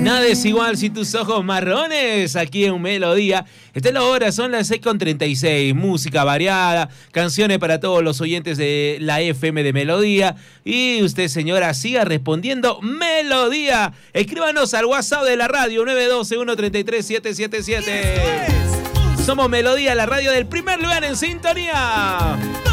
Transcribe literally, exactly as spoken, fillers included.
Nada es igual si tus ojos marrones, aquí en Melodía. Esta es la hora, son las seis con treinta y seis. Música variada, canciones para todos los oyentes de la F M de Melodía. Y usted, señora, siga respondiendo Melodía. Escríbanos al WhatsApp de la radio nueve uno dos, uno tres tres, siete siete siete. Somos Melodía, la radio del primer lugar en sintonía.